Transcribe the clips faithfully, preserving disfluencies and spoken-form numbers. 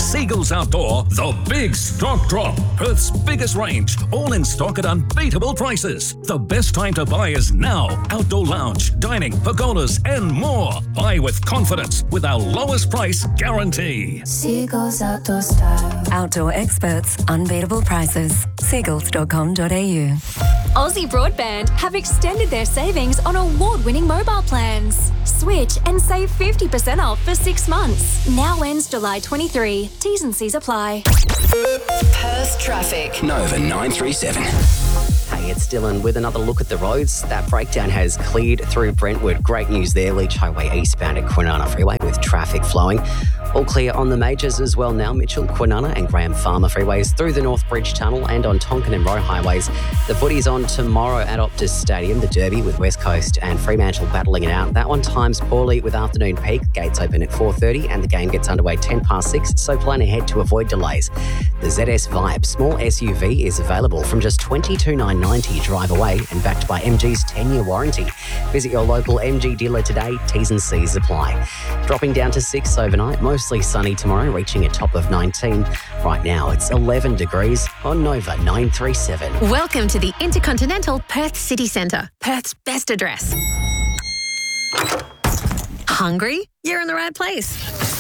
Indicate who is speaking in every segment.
Speaker 1: Seagulls Outdoor, the big stock drop. Perth's biggest range, all in stock at unbeatable prices. The best time to buy is now. Outdoor lounge, dining, pergolas and more. Buy with confidence with our lowest price guarantee.
Speaker 2: Seagulls Outdoor Style.
Speaker 3: Outdoor experts, unbeatable prices. seagulls dot com dot a u.
Speaker 4: Aussie Broadband have extended their savings on award-winning mobile plans. Switch and save fifty percent off for six months. Now ends July twenty-third. T's and C's apply.
Speaker 5: Perth traffic.
Speaker 6: Nova nine three seven.
Speaker 7: Hey, it's Dylan with another look at the roads. That breakdown has cleared through Brentwood. Great news there. Leach Highway eastbound at Kwinana Freeway with traffic flowing. All clear on the majors as well now. Mitchell, Kwinana and Graham Farmer freeways through the North Bridge Tunnel and on Tonkin and Roe highways. The footy's on tomorrow at Optus Stadium. The Derby with West Coast and Fremantle battling it out. That one times poorly with afternoon peak. Gates open at four thirty and the game gets underway ten past six, so plan ahead to avoid delays. The Z S Vibe small S U V is available from just twenty-two thousand nine hundred ninety dollars drive away and backed by M G's ten-year warranty. Visit your local M G dealer today. T's and C's apply. Dropping down to six overnight. Mostly sunny tomorrow, reaching a top of nineteen. Right now, it's eleven degrees on Nova nine three seven.
Speaker 8: Welcome to the Intercontinental Perth City Centre, Perth's best address. Hungry? You're in the right place.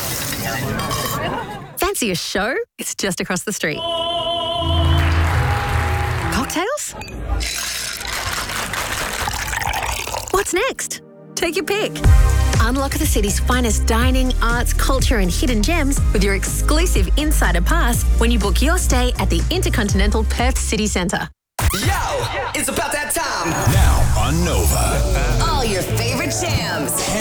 Speaker 8: Fancy a show? It's just across the street. Cocktails? What's next? Take your pick. Unlock the city's finest dining, arts, culture and hidden gems with your exclusive Insider Pass when you book your stay at the Intercontinental Perth City Centre.
Speaker 6: Yo, it's about